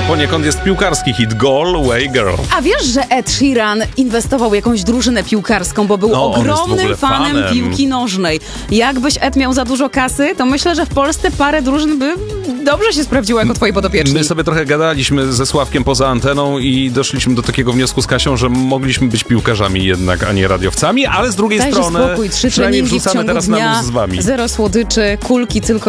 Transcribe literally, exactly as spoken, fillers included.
poniekąd jest piłkarski hit Galway Girl. A wiesz, że Ed Sheeran inwestował w jakąś drużynę piłkarską, bo był No, on jest w ogromnym ogóle fanem, fanem piłki nożnej. Jakbyś Ed miał za dużo kasy, to myślę, że w Polsce parę drużyn by dobrze się sprawdziło jako twoi podopieczni. My sobie trochę gadaliśmy ze Sławkiem poza anteną i doszliśmy do takiego wniosku z Kasią, że mogliśmy być piłkarzami jednak, a nie radiowcami, ale z drugiej Dajże strony spokój, trzy przynajmniej treningi w wrzucamy ciągu teraz dnia, na mus z wami. zero słodyczy, kulki tylko